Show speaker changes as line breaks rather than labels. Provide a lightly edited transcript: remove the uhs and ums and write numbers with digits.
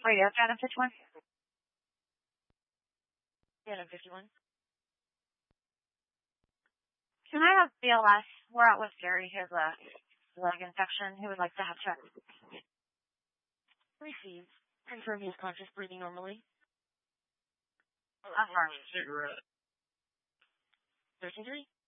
Radio Phantom 51.
Phantom 51.
Can I have BLS? We're out with Gary. He has a leg infection. He would like to have checked.
Received. Confirm he is conscious, breathing normally.
Affirm.
Cigarette.
13-3.